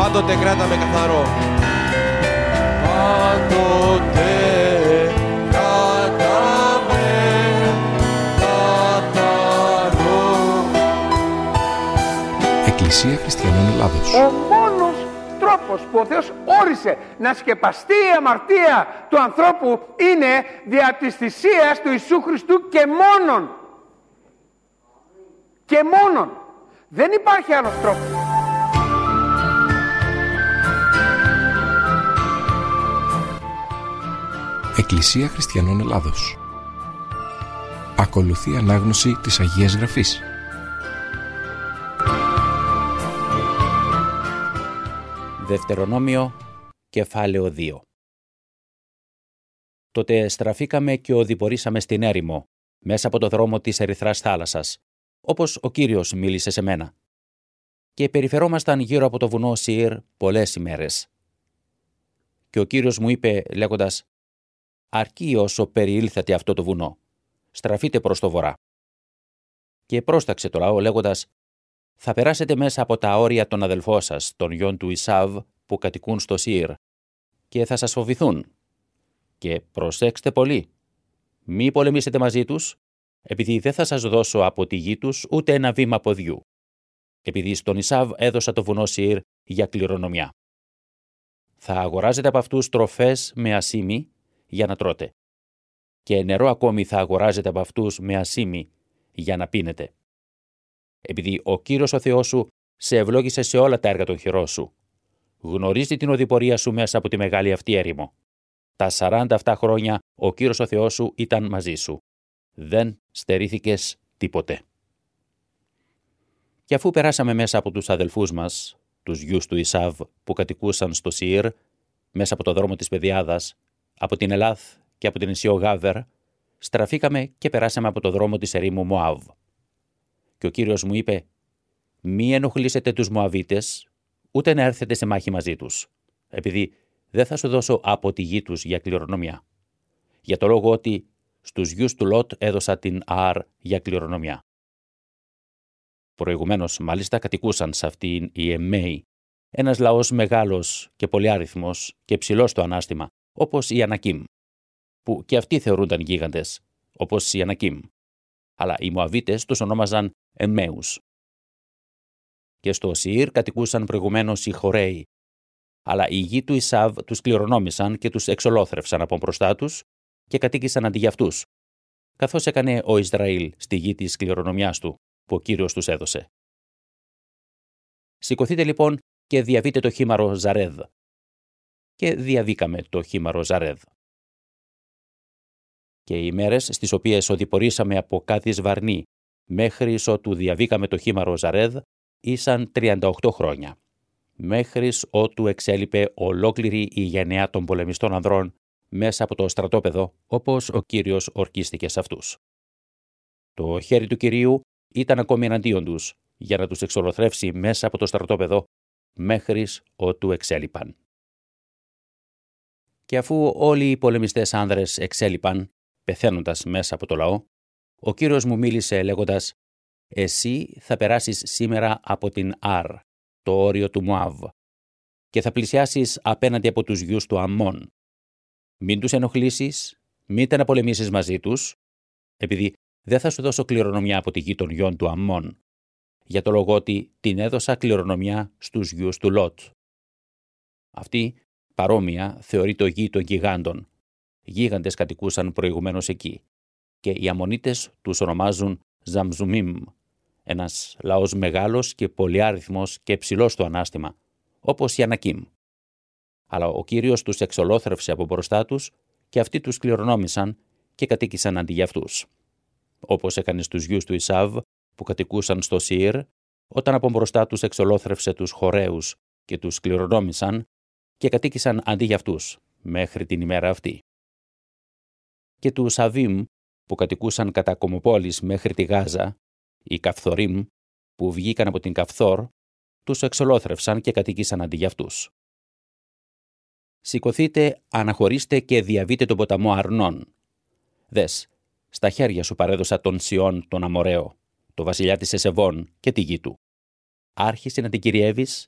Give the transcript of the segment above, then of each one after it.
Πάντοτε κράταμε καθαρό. Πάντοτε κράταμε καθαρό. Εκκλησία Χριστιανών Ελλάδος. Ο μόνος τρόπος που ο Θεός όρισε να σκεπαστεί η αμαρτία του ανθρώπου είναι δια της θυσίας του Ιησού Χριστού και μόνον. Και μόνον. Δεν υπάρχει άλλος τρόπος. Εκκλησία Χριστιανών Ελλάδος. Ακολουθεί ανάγνωση της Αγίας Γραφής. Δευτερονόμιο, κεφάλαιο 2. Τότε στραφήκαμε και οδηπορήσαμε στην έρημο, μέσα από το δρόμο της Ερυθράς θάλασσας, όπως ο Κύριος μίλησε σε μένα. Και περιφερόμασταν γύρω από το βουνό Σιήρ πολλές ημέρες. Και ο Κύριος μου είπε λέγοντας: «Αρκεί όσο περιήλθατε αυτό το βουνό, στραφείτε προς το βορρά». Και πρόσταξε το λαό λέγοντας: «Θα περάσετε μέσα από τα όρια των αδελφών σας, των γιών του Ισάβ, που κατοικούν στο Σιήρ, και θα σας φοβηθούν. Και προσέξτε πολύ, μη πολεμήσετε μαζί τους, επειδή δεν θα σας δώσω από τη γη τους ούτε ένα βήμα ποδιού, επειδή στον Ισάβ έδωσα το βουνό Σιήρ για κληρονομιά. Θα αγοράζετε από αυτούς τροφές με ασίμι για να τρώτε, και νερό ακόμη θα αγοράζετε από αυτούς με ασίμι για να πίνετε. Επειδή ο Κύριος ο Θεός σου σε ευλόγησε σε όλα τα έργα των χειρών σου, γνωρίζει την οδηπορία σου μέσα από τη μεγάλη αυτή έρημο. Τα 47 χρόνια ο Κύριος ο Θεός σου ήταν μαζί σου. Δεν στερήθηκες τίποτε». Και αφού περάσαμε μέσα από τους αδελφούς μας, τους γιους του Ισάβ που κατοικούσαν στο Σιήρ, μέσα από το δρόμο της Πεδιάδας, από την Ελάθ και από την νησιό Γάβερ, στραφήκαμε και περάσαμε από το δρόμο της ερήμου Μωάβ. Και ο Κύριος μου είπε: «Μη ενοχλήσετε τους Μωαβίτες, ούτε να έρθετε σε μάχη μαζί τους, επειδή δεν θα σου δώσω από τη γη τους για κληρονομιά. Για το λόγο ότι στους γιους του Λότ έδωσα την Αάρ για κληρονομιά». Προηγουμένως, μάλιστα, κατοικούσαν σε αυτήν οι Εμμαίοι, ένας λαός μεγάλος και πολυάριθμος και ψηλός στο ανάστημα, όπως οι Ανακίμ, που και αυτοί θεωρούνταν γίγαντες, όπως οι Ανακίμ, αλλά οι Μωαβίτες τους ονόμαζαν Εμμαίους. Και στο Σιήρ κατοικούσαν προηγουμένως οι Χορέοι, αλλά οι γη του Ισάβ τους κληρονόμησαν και τους εξολόθρευσαν από μπροστά τους και κατοίκησαν αντί για αυτούς, καθώς έκανε ο Ισραήλ στη γη της κληρονομιάς του, που ο Κύριος τους έδωσε. Σηκωθείτε λοιπόν και διαβείτε το χήμαρο Ζαρέδ. Και διαβήκαμε το χήμαρο Ζαρέδ. Και οι μέρες στις οποίες οδηπορήσαμε από Κάδης Βαρνή μέχρι ότου διαβήκαμε το χήμαρο Ζαρέδ ήσαν 38 χρόνια, μέχρι ότου εξέλιπε ολόκληρη η γενεά των πολεμιστών ανδρών μέσα από το στρατόπεδο, όπως ο Κύριος ορκίστηκε σε αυτούς. Το χέρι του Κυρίου ήταν ακόμη εναντίον τους, για να τους εξολοθρεύσει μέσα από το στρατόπεδο, μέχρι ότου εξέλιπαν. Και αφού όλοι οι πολεμιστές άνδρες εξέλιπαν, πεθαίνοντας μέσα από το λαό, ο Κύριος μου μίλησε λέγοντας: «Εσύ θα περάσεις σήμερα από την Αρ, το όριο του Μωάβ, και θα πλησιάσεις απέναντι από τους γιους του Αμμών. Μην τους ενοχλήσεις, μήτε να πολεμήσεις μαζί τους, επειδή δεν θα σου δώσω κληρονομιά από τη γη των γιών του Αμμών, για το λόγο ότι την έδωσα κληρονομιά στους γιους του Λότ. Αυτή, παρόμοια, θεωρείται γη των γιγάντων. Γίγαντες κατοικούσαν προηγουμένως εκεί, και οι Αμμονίτες τους ονομάζουν Ζαμζουμίμ, ένας λαός μεγάλος και πολυάριθμος και ψηλός στο ανάστημα, όπως οι Ανακίμ. Αλλά ο Κύριος τους εξολόθρευσε από μπροστά τους και αυτοί τους κληρονόμησαν και κατοίκησαν αντί για αυτούς. Όπως έκανε στους γιους του Ισάβ που κατοικούσαν στο Σιήρ, όταν από μπροστά τους εξολόθρευσε τους Χορέους και τους κληρονόμησαν και κατοίκησαν αντί για αυτούς μέχρι την ημέρα αυτή. Και τους Αβίμ που κατοικούσαν κατά κομοπόλης μέχρι τη Γάζα, οι Καφθορίμ που βγήκαν από την Καφθόρ, τους εξολόθρευσαν και κατοίκησαν αντί για αυτούς. Σηκωθείτε, αναχωρήστε και διαβείτε τον ποταμό Αρνών. Δες, στα χέρια σου παρέδωσα τον Σιών τον Αμοραίο, το βασιλιά της Εσεβών και τη γη του. Άρχισε να την κυριεύεις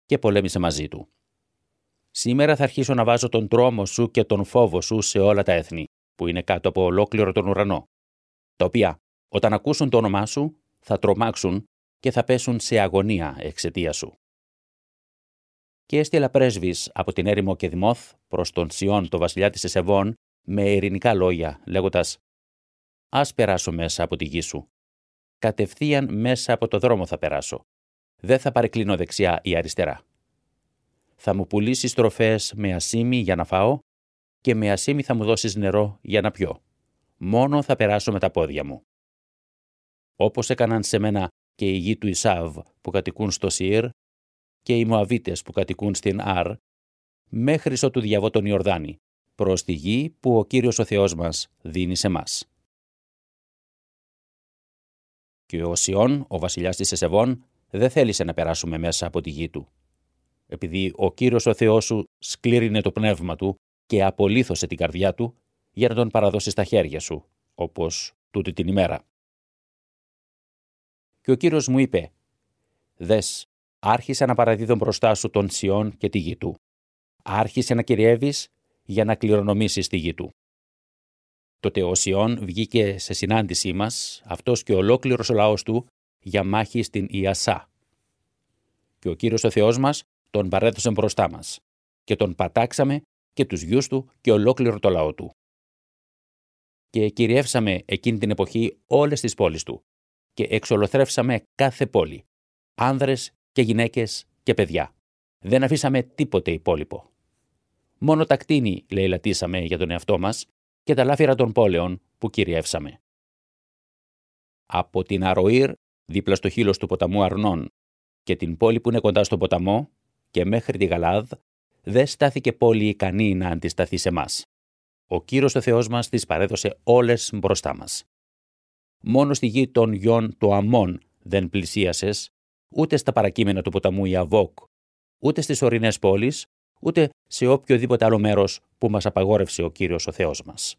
και πολέμησε μαζί του. Σήμερα θα αρχίσω να βάζω τον τρόμο σου και τον φόβο σου σε όλα τα έθνη, που είναι κάτω από ολόκληρο τον ουρανό, τα οποία όταν ακούσουν το όνομά σου θα τρομάξουν και θα πέσουν σε αγωνία εξαιτίας σου. Και έστειλα πρέσβεις από την έρημο Κεδημόθ προς τον Σιών, το βασιλιά της Εσεβών, με ειρηνικά λόγια, λέγοντας: «Ας περάσω μέσα από τη γη σου. Κατευθείαν μέσα από το δρόμο θα περάσω. Δεν θα παρεκκλίνω δεξιά ή αριστερά. Θα μου πουλήσεις τροφές με ασίμι για να φάω και με ασίμι θα μου δώσεις νερό για να πιω. Μόνο θα περάσω με τα πόδια μου. Όπως έκαναν σε μένα και οι γη του Ισάβ που κατοικούν στο Σιήρ και οι Μωαβίτες που κατοικούν στην Αρ, μέχρι ότου διαβώ τον Ιορδάνη, προς τη γη που ο Κύριος ο Θεός μας δίνει σε μας». Και ο Σιών, ο βασιλιάς της Εσεβών, δεν θέλησε να περάσουμε μέσα από τη γη του, επειδή ο Κύριος ο Θεός σου σκλήρινε το πνεύμα του και απολύθωσε την καρδιά του για να τον παραδώσει στα χέρια σου, όπως τούτη την ημέρα. Και ο Κύριος μου είπε: «Δες, άρχισε να παραδίδω μπροστά σου τον Σιών και τη γη του. Άρχισε να κυριεύεις για να κληρονομήσεις τη γη του». Τότε ο Σιών βγήκε σε συνάντησή μας, αυτός και ολόκληρος ο λαός του, για μάχη στην Ιασά. Και ο Κύριος ο Θεός μας τον παρέδωσε μπροστά μας και τον πατάξαμε και τους γιους του και ολόκληρο το λαό του. Και κυριεύσαμε εκείνη την εποχή όλες τις πόλεις του και εξολοθρεύσαμε κάθε πόλη, άνδρες και γυναίκες και παιδιά. Δεν αφήσαμε τίποτε υπόλοιπο. Μόνο τα κτίνη λαιλατήσαμε για τον εαυτό μας και τα λάφυρα των πόλεων που κυριεύσαμε. Από την Αροήρ, δίπλα στο χείλος του ποταμού Αρνών, και την πόλη που είναι κοντά στον ποταμό, και μέχρι τη Γαλάδ, δεν στάθηκε πόλη ικανή να αντισταθεί σε μας. Ο Κύριος ο Θεός μας τις παρέδωσε όλες μπροστά μας. Μόνο στη γη των γιών του Αμών δεν πλησίασες, ούτε στα παρακείμενα του ποταμού Ιαβόκ, ούτε στις ορεινές πόλεις, ούτε σε οποιοδήποτε άλλο μέρος που μας απαγόρευσε ο Κύριος ο Θεός μας.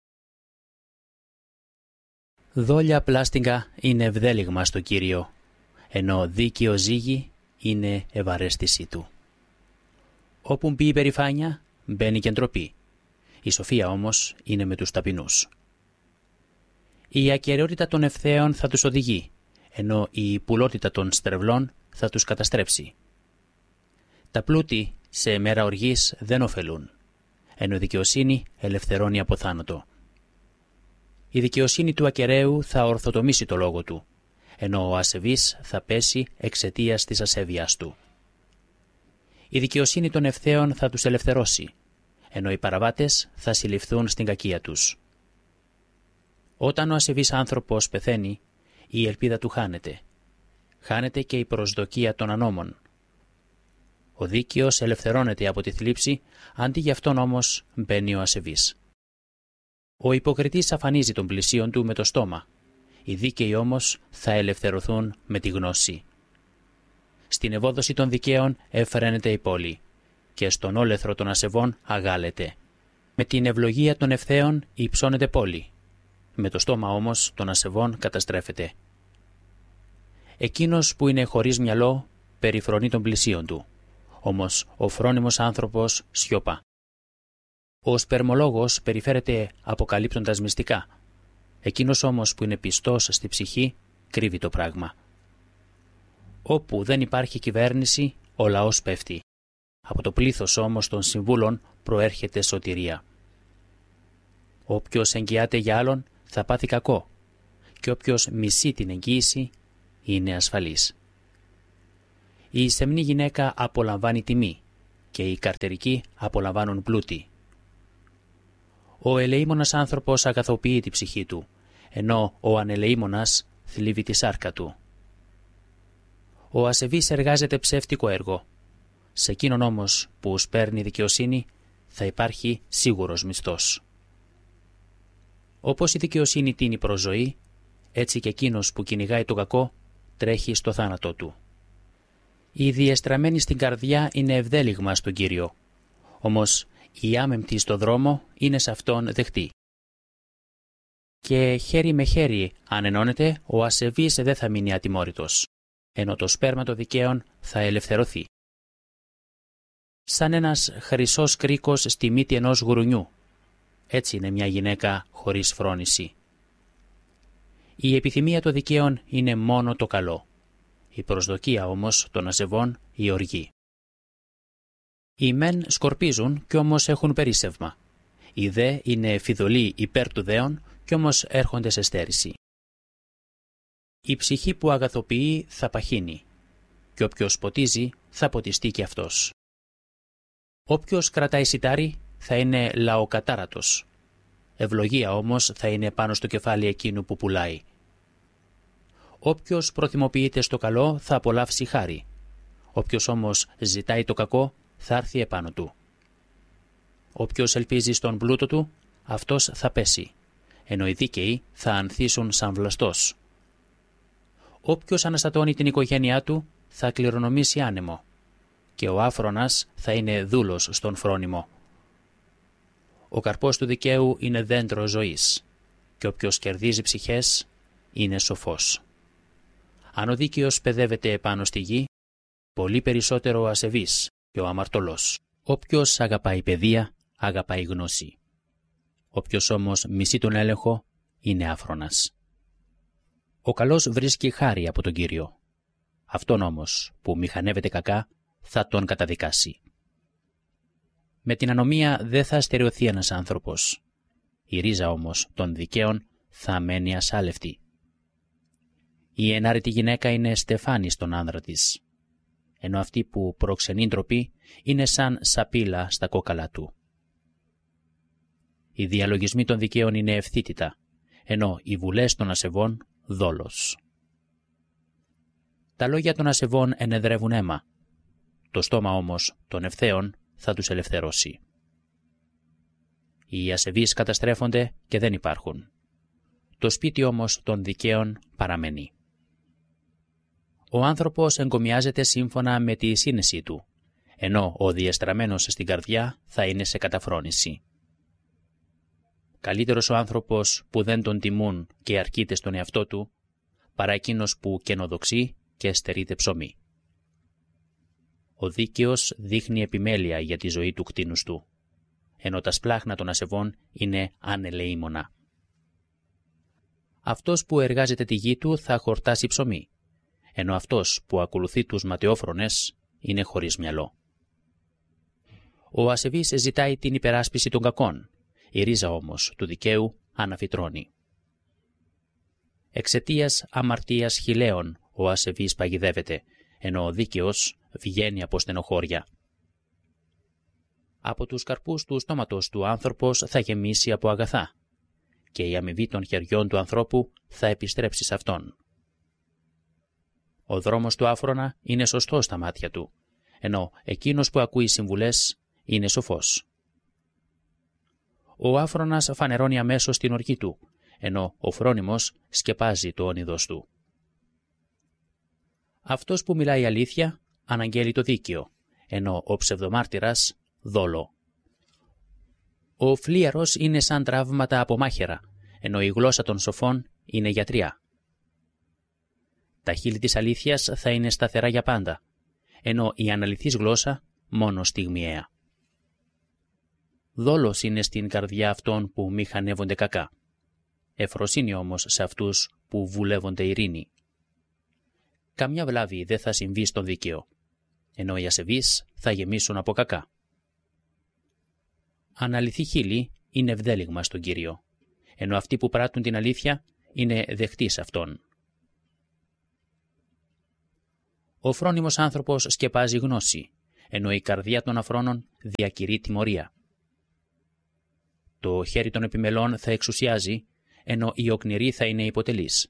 Δόλια πλάστιγκα είναι ευδέλιγμα στο Κύριο, ενώ δίκαιο ζύγι είναι ευαρέστησή του. Όπου μπει η περηφάνεια, μπαίνει και ντροπή. Η σοφία όμως είναι με τους ταπεινούς. Η ακεραιότητα των ευθέων θα τους οδηγεί, ενώ η πουλότητα των στρεβλών θα τους καταστρέψει. Τα πλούτη σε μέρα οργής δεν ωφελούν, ενώ η δικαιοσύνη ελευθερώνει από θάνατο. Η δικαιοσύνη του ακεραίου θα ορθοτομήσει το λόγο του, ενώ ο ασεβής θα πέσει εξαιτίας της ασέβειάς του. Η δικαιοσύνη των ευθέων θα τους ελευθερώσει, ενώ οι παραβάτες θα συλληφθούν στην κακία τους. Όταν ο ασεβής άνθρωπος πεθαίνει, η ελπίδα του χάνεται. Χάνεται και η προσδοκία των ανώμων. Ο δίκαιος ελευθερώνεται από τη θλίψη, αντί γι' αυτόν όμως μπαίνει ο ασεβής. Ο υποκριτής αφανίζει τον πλησίον του με το στόμα. Οι δίκαιοι όμως θα ελευθερωθούν με τη γνώση. Στην ευόδοση των δικαίων εφραίνεται η πόλη και στον όλεθρο των ασεβών αγάλεται. Με την ευλογία των ευθέων υψώνεται πόλη. Με το στόμα όμως των ασεβών καταστρέφεται. Εκείνος που είναι χωρίς μυαλό περιφρονεί τον πλησίον του, όμως ο φρόνιμος άνθρωπος σιωπά. Ο σπερμολόγος περιφέρεται αποκαλύπτοντας μυστικά. Εκείνος όμως που είναι πιστός στη ψυχή κρύβει το πράγμα. Όπου δεν υπάρχει κυβέρνηση, ο λαός πέφτει. Από το πλήθος όμως των συμβούλων προέρχεται σωτηρία. Όποιος εγγυάται για άλλον θα πάθει κακό και όποιος μισεί την εγγύηση είναι ασφαλής. Η σεμνή γυναίκα απολαμβάνει τιμή και οι καρτερικοί απολαμβάνουν πλούτη. Ο ελεήμονας άνθρωπος αγαθοποιεί τη ψυχή του, ενώ ο ανελεήμονας θλίβει τη σάρκα του. Ο ασεβής εργάζεται ψεύτικο έργο. Σε εκείνον όμως που σπέρνει δικαιοσύνη θα υπάρχει σίγουρος μισθός. Όπως η δικαιοσύνη τίνει προς ζωή, έτσι και εκείνος που κυνηγάει το κακό τρέχει στο θάνατό του. Η διεστραμμένη στην καρδιά είναι ευδέλιγμα στον Κύριο, όμως η άμεμπτη στο δρόμο είναι σε αυτόν δεχτή. Και χέρι με χέρι αν ενώνεται, ο ασεβής δεν θα μείνει ατιμόρυτος, ενώ το σπέρμα των δικαίων θα ελευθερωθεί. σαν ένας χρυσός κρίκος στη μύτη ενός γουρουνιού. Έτσι είναι μια γυναίκα χωρίς φρόνηση. Η επιθυμία των δικαίων είναι μόνο το καλό. Η προσδοκία όμως των ασεβών η οργή. Οι μεν σκορπίζουν κι όμως έχουν περίσσευμα. Οι δε είναι φιδωλοί υπέρ του δέον κι όμως έρχονται σε στέρηση. Η ψυχή που αγαθοποιεί θα παχύνει κι όποιος ποτίζει θα ποτιστεί κι αυτός. Όποιος κρατάει σιτάρι θα είναι λαοκατάρατος. Ευλογία όμως θα είναι πάνω στο κεφάλι εκείνου που πουλάει. Όποιος προθυμοποιείται στο καλό θα απολαύσει χάρη. Όποιος όμως ζητάει το κακό θα έρθει επάνω του. Όποιος ελπίζει στον πλούτο του, αυτός θα πέσει, ενώ οι δίκαιοι θα ανθίσουν σαν βλαστός. Όποιος αναστατώνει την οικογένειά του θα κληρονομήσει άνεμο και ο άφρονας θα είναι δούλος στον φρόνιμο. Ο καρπός του δικαίου είναι δέντρο ζωής και όποιος κερδίζει ψυχές είναι σοφός. Αν ο δίκαιος παιδεύεται επάνω στη γη, πολύ περισσότερο ο ασεβής και ο αμαρτωλός. Όποιος αγαπάει παιδεία, αγαπάει γνώση. Όποιος όμως μισεί τον έλεγχο, είναι άφρονας. Ο καλός βρίσκει χάρη από τον Κύριο. Αυτόν όμως που μηχανεύεται κακά, θα τον καταδικάσει. Με την ανομία δεν θα στερεωθεί ένας άνθρωπος. Η ρίζα όμως των δικαίων θα μένει ασάλευτη. Η ενάρετη γυναίκα είναι στεφάνη στον άνδρα της, ενώ αυτή που προξενεί ντροπή είναι σαν σαπίλα στα κόκαλα του. Οι διαλογισμοί των δικαίων είναι ευθύτητα, ενώ οι βουλές των ασεβών δόλος. Τα λόγια των ασεβών ενεδρεύουν αίμα, το στόμα όμως των ευθέων θα τους ελευθερώσει. Οι ασεβείς καταστρέφονται και δεν υπάρχουν. Το σπίτι όμως των δικαίων παραμένει. Ο άνθρωπος εγκομιάζεται σύμφωνα με τη σύνεση του, ενώ ο διεστραμμένος στην καρδιά θα είναι σε καταφρόνηση. Καλύτερος ο άνθρωπος που δεν τον τιμούν και αρκείται στον εαυτό του, παρά εκείνος που καινοδοξεί και στερείται ψωμί. Ο δίκαιος δείχνει επιμέλεια για τη ζωή του κτήνους του, ενώ τα σπλάχνα των ασεβών είναι ανελεήμονα. Αυτός που εργάζεται τη γη του θα χορτάσει ψωμί, ενώ αυτός που ακολουθεί τους ματαιόφρονες είναι χωρίς μυαλό. Ο ασεβής ζητάει την υπεράσπιση των κακών, η ρίζα όμως του δικαίου αναφυτρώνει. Εξαιτίας αμαρτίας χιλέων ο ασεβής παγιδεύεται, ενώ ο δίκαιος βγαίνει από στενοχώρια. Από τους καρπούς του στόματος του άνθρωπος θα γεμίσει από αγαθά και η αμοιβή των χεριών του ανθρώπου θα επιστρέψει σε αυτόν. Ο δρόμος του άφρονα είναι σωστός στα μάτια του, ενώ εκείνος που ακούει συμβουλές είναι σοφός. Ο άφρονας φανερώνει αμέσως την οργή του, ενώ ο φρόνιμος σκεπάζει το όνειδος του. Αυτός που μιλάει αλήθεια αναγγέλει το δίκαιο, ενώ ο ψευδομάρτυρας δόλο. Ο φλίαρος είναι σαν τραύματα από μάχαιρα, ενώ η γλώσσα των σοφών είναι γιατριά. Τα χείλη της αλήθειας θα είναι σταθερά για πάντα, ενώ η αναλυθής γλώσσα μόνο στιγμιαία. Δόλος είναι στην καρδιά αυτών που μηχανεύονται κακά. Ευφροσύνη όμως σε αυτούς που βουλεύονται ειρήνη. Καμιά βλάβη δεν θα συμβεί στον δίκαιο, ενώ οι ασεβείς θα γεμίσουν από κακά. Αναλυθή χείλη είναι ευδέλιγμα στον Κύριο, ενώ αυτοί που πράττουν την αλήθεια είναι δεχτοί σε Αυτόν. Ο φρόνιμος άνθρωπος σκεπάζει γνώση, ενώ η καρδιά των αφρόνων διακηρύει τιμωρία. Το χέρι των επιμελών θα εξουσιάζει, ενώ η οκνηρή θα είναι υποτελής.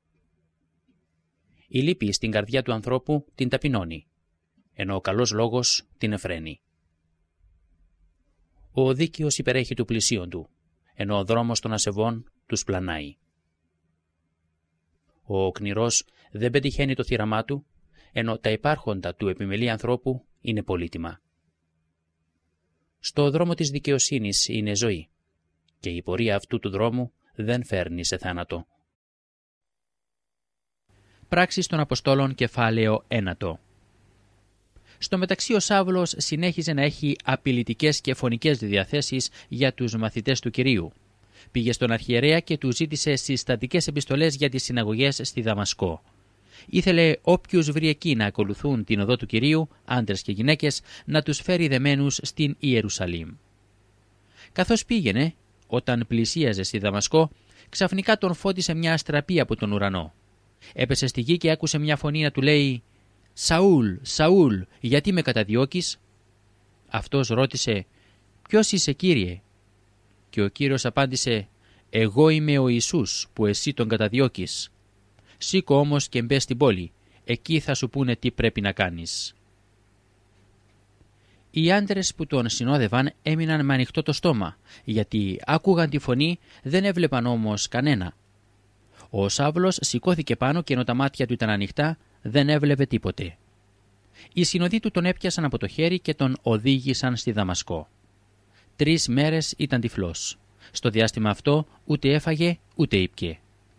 Η λύπη στην καρδιά του ανθρώπου την ταπεινώνει, ενώ ο καλός λόγος την εφραίνει. Ο δίκαιος υπερέχει του πλησίον του, ενώ ο δρόμος των ασεβών τους πλανάει. Ο οκνηρός δεν πετυχαίνει το θύραμά του, ενώ τα υπάρχοντα του επιμελή ανθρώπου είναι πολύτιμα. Στο δρόμο της δικαιοσύνης είναι ζωή, και η πορεία αυτού του δρόμου δεν φέρνει σε θάνατο. Πράξεις των Αποστόλων κεφάλαιο 9. Στο μεταξύ ο Σάουλος συνέχιζε να έχει απειλητικές και φωνικές διαθέσεις για τους μαθητές του Κυρίου. Πήγε στον αρχιερέα και του ζήτησε συστατικές επιστολές για τις συναγωγές στη Δαμασκό. Ήθελε όποιους βρει εκεί να ακολουθούν την οδό του Κυρίου, άντρες και γυναίκες, να τους φέρει δεμένους στην Ιερουσαλήμ. Καθώς πήγαινε, όταν πλησίαζε στη Δαμασκό, ξαφνικά τον φώτισε μια αστραπή από τον ουρανό. Έπεσε στη γη και άκουσε μια φωνή να του λέει «Σαούλ, Σαούλ, γιατί με καταδιώκεις?» Αυτός ρώτησε «Ποιος είσαι, Κύριε?» Και ο Κύριος απάντησε «Εγώ είμαι ο Ιησούς που εσύ τον καταδιώκεις. Σήκω όμως και μπες στην πόλη, εκεί θα σου πούνε τι πρέπει να κάνεις». Οι άντρες που τον συνόδευαν έμειναν με ανοιχτό το στόμα, γιατί άκουγαν τη φωνή, δεν έβλεπαν όμως κανένα. Ο Σάουλος σηκώθηκε πάνω και ενώ τα μάτια του ήταν ανοιχτά, δεν έβλεπε τίποτε. Οι συνοδοί του τον έπιασαν από το χέρι και τον οδήγησαν στη Δαμασκό. 3 μέρες ήταν τυφλός. Στο διάστημα αυτό ούτε έφαγε ούτε ήπιε.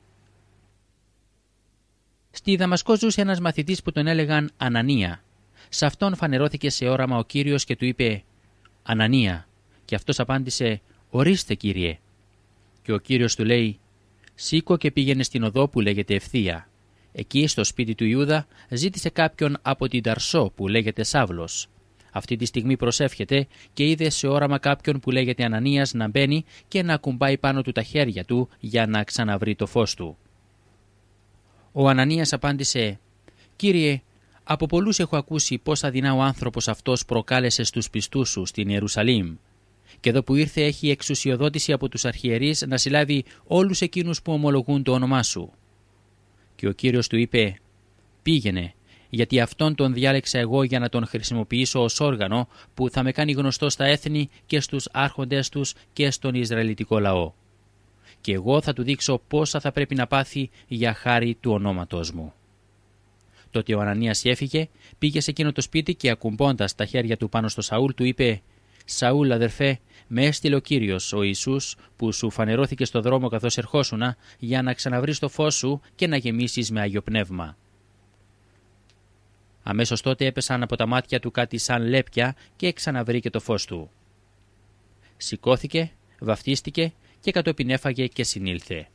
Στη Δαμασκό ζούσε ένας μαθητής που τον έλεγαν Ανανία. Σε αυτόν φανερώθηκε σε όραμα ο Κύριος και του είπε «Ανανία». Και αυτός απάντησε «Ορίστε, Κύριε». Και ο Κύριος του λέει «Σήκω και πήγαινε στην οδό που λέγεται Ευθεία. Εκεί στο σπίτι του Ιούδα ζήτησε κάποιον από την Ταρσό που λέγεται Σάβλος. Αυτή τη στιγμή προσεύχεται και είδε σε όραμα κάποιον που λέγεται Ανανίας να μπαίνει και να ακουμπάει πάνω του τα χέρια του για να ξαναβρει το φως του». Ο Ανανίας απάντησε «Κύριε, από πολλούς έχω ακούσει πώς αδυνά ο άνθρωπος αυτός προκάλεσε στους πιστούς σου στην Ιερουσαλήμ. Και εδώ που ήρθε έχει εξουσιοδότηση από τους αρχιερείς να συλλάβει όλους εκείνους που ομολογούν το όνομά σου». Και ο Κύριος του είπε «Πήγαινε, γιατί αυτόν τον διάλεξα εγώ για να τον χρησιμοποιήσω ως όργανο που θα με κάνει γνωστό στα έθνη και στους άρχοντες τους και στον Ισραηλιτικό λαό. Και εγώ θα του δείξω πόσα θα πρέπει να πάθει για χάρη του ονόματός μου». Τότε ο Ανανίας έφυγε, πήγε σε εκείνο το σπίτι και ακουμπώντας τα χέρια του πάνω στο Σαούλ του είπε «Σαούλ, αδερφέ, με έστειλε ο Κύριος, ο Ιησούς, που σου φανερώθηκε στο δρόμο καθώς ερχόσουνα, για να ξαναβρεις το φως σου και να γεμίσεις με Άγιο Πνεύμα». Αμέσως τότε έπεσαν από τα μάτια του κάτι σαν λέπια και ξαναβρήκε το φως του. Σηκώθηκε, βαφτίστηκε και κατόπιν έφαγε και συνήλθε.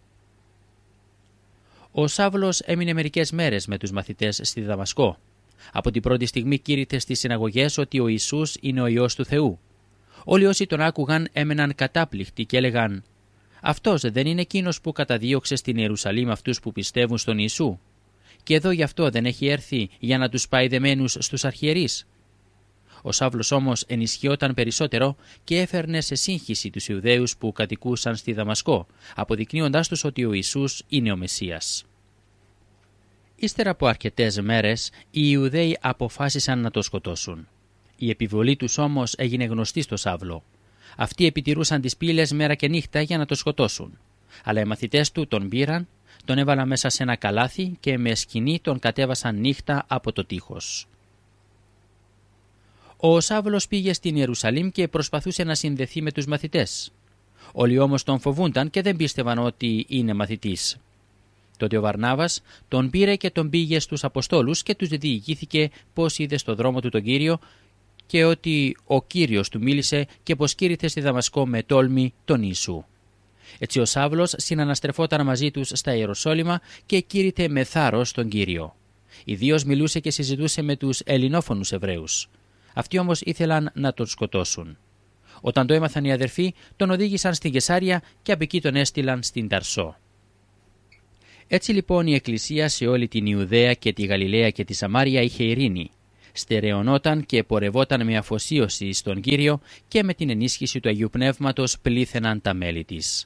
Ο Σάβλος έμεινε μερικές μέρες με τους μαθητές στη Δαμασκό. Από την πρώτη στιγμή κήρυτε στις συναγωγές ότι ο Ιησούς είναι ο Υιός του Θεού. Όλοι όσοι τον άκουγαν έμεναν κατάπληκτοι και έλεγαν «Αυτός δεν είναι εκείνος που καταδίωξε στην Ιερουσαλήμ αυτούς που πιστεύουν στον Ιησού? Και εδώ γι' αυτό δεν έχει έρθει για να τους πάει δεμένους στους αρχιερείς?» Ο Σάβλος όμως ενισχυόταν περισσότερο και έφερνε σε σύγχυση τους Ιουδαίους που κατοικούσαν στη Δαμασκό, αποδεικνύοντάς τους ότι ο Ιησούς είναι ο Μεσσίας. Ύστερα από αρκετές μέρες, οι Ιουδαίοι αποφάσισαν να το σκοτώσουν. Η επιβολή τους όμως έγινε γνωστή στο Σάβλο. Αυτοί επιτηρούσαν τις πύλες μέρα και νύχτα για να το σκοτώσουν. Αλλά οι μαθητές του τον πήραν, τον έβαλαν μέσα σε ένα καλάθι και με σκηνή τον κατέβασαν νύχτα από το τείχος. Ο Σάβλος πήγε στην Ιερουσαλήμ και προσπαθούσε να συνδεθεί με τους μαθητές. Όλοι όμως τον φοβούνταν και δεν πίστευαν ότι είναι μαθητής. Τότε ο Βαρνάβας τον πήρε και τον πήγε στους Αποστόλους και τους διηγήθηκε πώς είδε στο δρόμο του τον Κύριο και ότι ο Κύριος του μίλησε και πως κήρυθε στη Δαμασκό με τόλμη τον Ιησού. Έτσι ο Σάβλος συναναστρεφόταν μαζί τους στα Ιεροσόλυμα και κήρυτε με θάρρος τον Κύριο. Ιδίως μιλούσε και συζητούσε με τους ελληνόφωνους Εβραίους. Αυτοί όμως ήθελαν να τον σκοτώσουν. Όταν το έμαθαν οι αδερφοί, τον οδήγησαν στην Καισάρια και από εκεί τον έστειλαν στην Ταρσό. Έτσι λοιπόν η Εκκλησία σε όλη την Ιουδαία και τη Γαλιλαία και τη Σαμάρια είχε ειρήνη. Στερεωνόταν και πορευόταν με αφοσίωση στον Κύριο και με την ενίσχυση του Αγίου Πνεύματος πλήθαιναν τα μέλη της.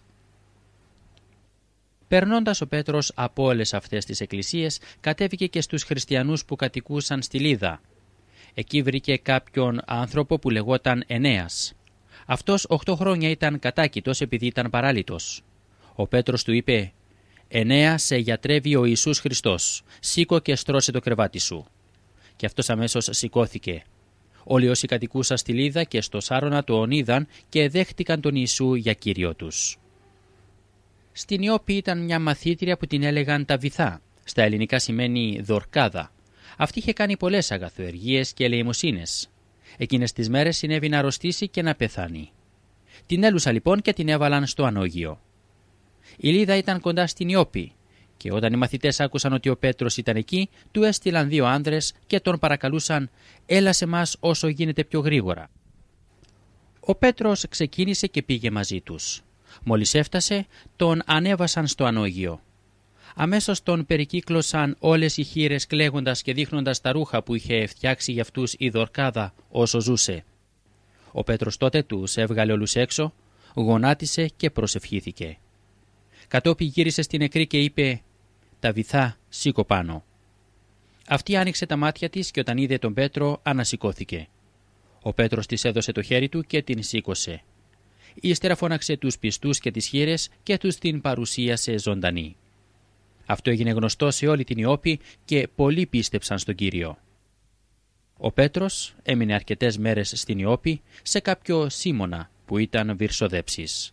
Περνώντας ο Πέτρος από όλες αυτές τις εκκλησίες, κατέβηκε και στους χριστιανούς που κατοικούσαν στη Λίδα. Εκεί βρήκε κάποιον άνθρωπο που λεγόταν Ενέας. Αυτός 8 χρόνια ήταν κατάκητος επειδή ήταν παράλυτος. Ο Πέτρος του είπε «Ενέα, σε γιατρεύει ο Ιησούς Χριστός. Σήκω και στρώσε το κρεβάτι σου». Και αυτός αμέσως σηκώθηκε. Όλοι όσοι κατοικούσαν στη Λίδα και στο Σάρωνα τον είδαν και δέχτηκαν τον Ιησού για Κύριο τους. Στην Ιώπη ήταν μια μαθήτρια που την έλεγαν Ταβιθά. Στα ελληνικά σημαίνει Δορκάδα. Αυτή είχε κάνει πολλές αγαθοεργίες και ελεημοσύνες. Εκείνες τις μέρες συνέβη να αρρωστήσει και να πεθάνει. Την έλουσαν λοιπόν και την έβαλαν στο ανώγειο. Η Λίδα ήταν κοντά στην Ιώπη και όταν οι μαθητές άκουσαν ότι ο Πέτρος ήταν εκεί, του έστειλαν 2 άνδρες και τον παρακαλούσαν «Έλα σε μας όσο γίνεται πιο γρήγορα». Ο Πέτρος ξεκίνησε και πήγε μαζί τους. Μόλις έφτασε, τον ανέβασαν στο ανώγειο. Αμέσως τον περικύκλωσαν όλες οι χήρες κλαίγοντας και δείχνοντας τα ρούχα που είχε φτιάξει για αυτούς η Δορκάδα όσο ζούσε. Ο Πέτρος τότε τους έβγαλε όλους έξω, γονάτισε και προσευχήθηκε. Κατόπιν γύρισε στην νεκρή και είπε «Ταβιθά, σήκω πάνω». Αυτή άνοιξε τα μάτια της και όταν είδε τον Πέτρο ανασηκώθηκε. Ο Πέτρος της έδωσε το χέρι του και την σήκωσε. Ύστερα φώναξε τους πιστούς και τις χήρες και τους την παρουσίασε ζωντανή. Αυτό έγινε γνωστό σε όλη την Ιώπη και πολλοί πίστεψαν στον Κύριο. Ο Πέτρος έμεινε αρκετές μέρες στην Ιώπη σε κάποιο Σίμωνα που ήταν βυρσοδέψης.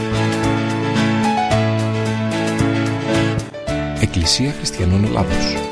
Εκκλησία Χριστιανών Ελλάδος.